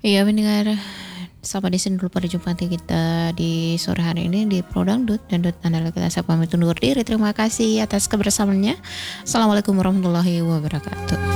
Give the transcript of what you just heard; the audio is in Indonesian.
Iya pendengar, sampai di sini dulu perjumpaan kita di sore hari ini di Pro Dangdut Analog kita. Saya pamit undur diri. Terima kasih atas kebersamaannya. Assalamualaikum warahmatullahi wabarakatuh.